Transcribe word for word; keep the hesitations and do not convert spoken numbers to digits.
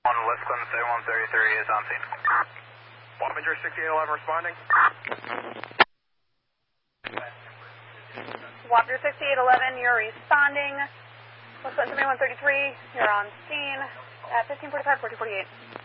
One Lisclin seventy-one thirty-three is on scene. Wappinger sixty-eight eleven responding. Wappinger sixty-eight eleven, you're responding. Lisclin seventy-one thirty-three, you're on scene at fifteen forty-five, fourteen forty-eight.